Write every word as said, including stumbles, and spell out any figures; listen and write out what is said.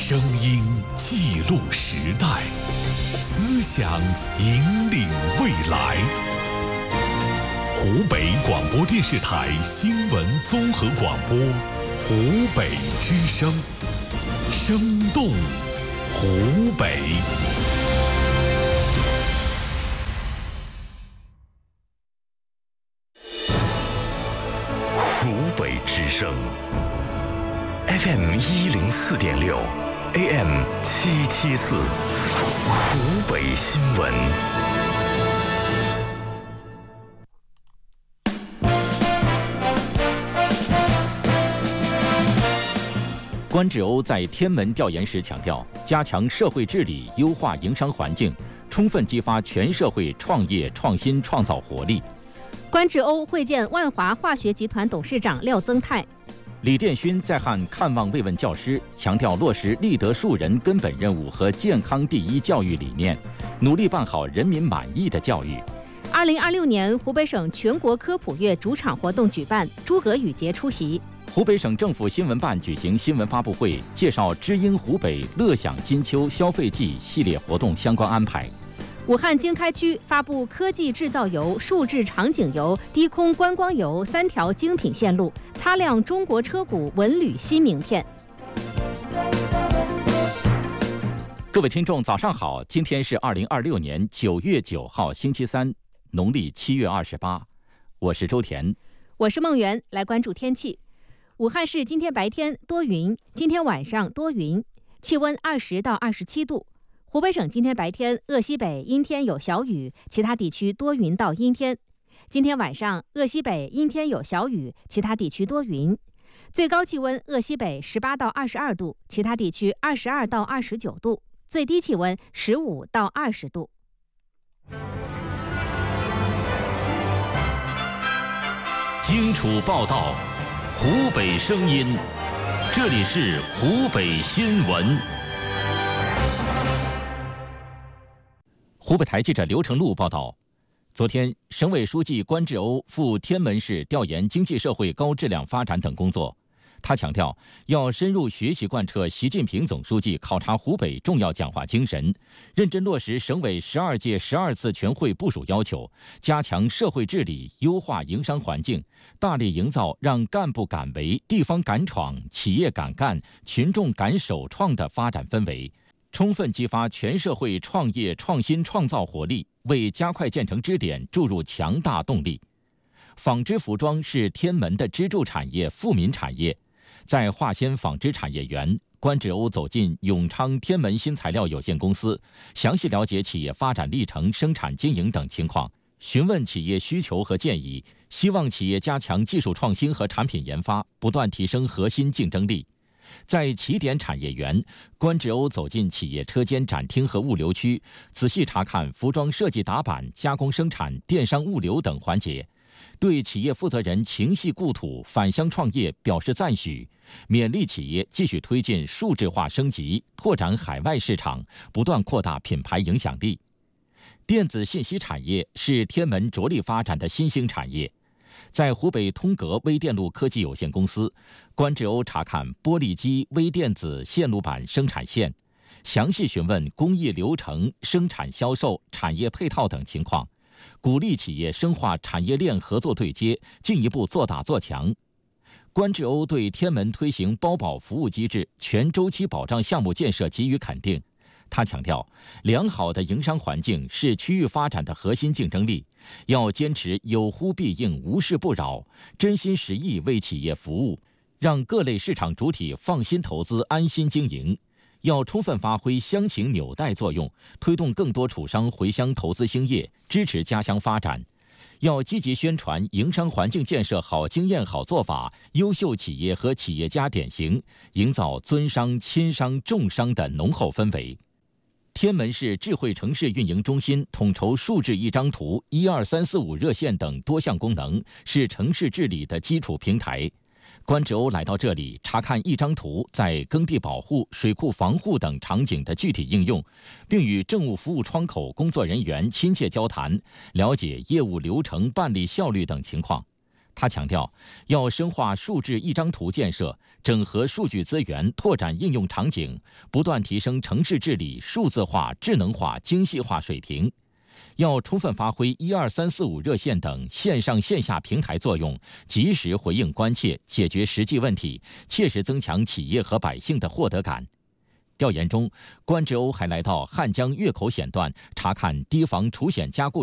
声音记录时代，思想引领未来。湖北广播电视台新闻综合广播，湖北之声，生动湖北。 湖北之声 F M 一零四点六 A M 七七四，湖北新闻。 关志欧在天门调研时强调，加强社会治理，优化营商环境，充分激发全社会创业创新创造活力。 关志欧会见万华化学集团董事长廖增泰。 李殿勋在汉看望慰问教师，强调落实立德树人根本任务和健康第一教育理念，努力办好人民满意的教育。 二零二六年湖北省全国科普月主场活动举办，诸葛宇杰出席。 湖北省政府新闻办举行新闻发布会，介绍知音湖北乐享金秋消费季系列活动相关安排。 武汉经开区发布科技制造游、数字场景游、低空观光游三条精品线路，擦亮中国车股文旅新名片。 各位听众，早上好！今天是二零二六年九月九号，星期三，农历七月二十八。我是周田， 我是孟媛。来关注天气。武汉市今天白天多云，今天晚上多云，气温二十到二十七度。湖北省今天白天鄂西北阴天有小雨，其他地区多云到阴天。今天晚上鄂西北阴天有小雨，其他地区多云。最高气温鄂西北十八到二十二度，其他地区二十二到二十九度。最低气温十五到二十度。 荆楚报道，湖北声音，这里是湖北新闻。 湖北台记者刘成路报道，昨天，省委书记关志欧赴天门市调研经济社会高质量发展等工作。他强调，要深入学习贯彻习近平总书记考察湖北重要讲话精神，认真落实省委十二届十二次全会部署要求，加强社会治理，优化营商环境，大力营造让干部敢为、地方敢闯、企业敢干、群众敢首创的发展氛围，充分激发全社会创业创新创造活力，为加快建成支点注入强大动力。纺织服装是天门的支柱产业、富民产业。在华仙纺织产业园，关志欧走进永昌天门新材料有限公司，详细了解企业发展历程、生产经营等情况，询问企业需求和建议，希望企业加强技术创新和产品研发，不断提升核心竞争力。在起点产业园，关志欧走进企业车间、展厅和物流区，仔细查看服装设计打版、加工生产、电商物流等环节，对企业负责人情系故土、返乡创业表示赞许，勉励企业继续推进数字化升级，拓展海外市场，不断扩大品牌影响力。电子信息产业是天门着力发展的新兴产业。在湖北通格微电路科技有限公司，关志欧查看玻璃基微电子线路板生产线，详细询问工艺流程、生产销售、产业配套等情况，鼓励企业深化产业链合作对接，进一步做大做强。关志欧对天门推行包保服务机制、全周期保障项目建设给予肯定。他强调，良好的营商环境是区域发展的核心竞争力，要坚持有呼必应、无事不扰，真心实意为企业服务，让各类市场主体放心投资、安心经营。要充分发挥乡情纽带作用，推动更多楚商回乡投资兴业，支持家乡发展。要积极宣传营商环境建设好经验、好做法、优秀企业和企业家典型，营造尊商、亲商、重商的浓厚氛围。天门市智慧城市运营中心统筹数字一张图、一二三四五热线等多项功能，是城市治理的基础平台。关志欧来到这里查看一张图在耕地保护、水库防护等场景的具体应用，并与政务服务窗口工作人员亲切交谈，了解业务流程办理效率等情况。 他强调，要深化数字一张图建设，整合数据资源，拓展应用场景，不断提升城市治理数字化、智能化、精细化水平。要充分发挥一二三四五热线等线上线下平台作用，及时回应关切，解决实际问题，切实增强企业和百姓的获得感。调研中，关志欧还来到汉江月口险段查看堤防除险加固